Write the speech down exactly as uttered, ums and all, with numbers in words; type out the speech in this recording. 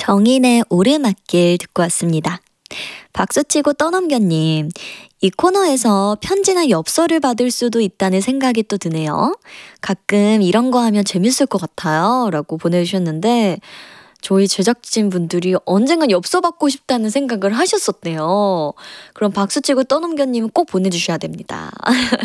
정인의 오르막길 듣고 왔습니다. 박수치고 떠넘겨님, 이 코너에서 편지나 엽서를 받을 수도 있다는 생각이 또 드네요. 가끔 이런 거 하면 재밌을 것 같아요. 라고 보내주셨는데, 저희 제작진분들이 언젠간 엽서 받고 싶다는 생각을 하셨었대요. 그럼 박수치고 떠넘겨님은 꼭 보내주셔야 됩니다.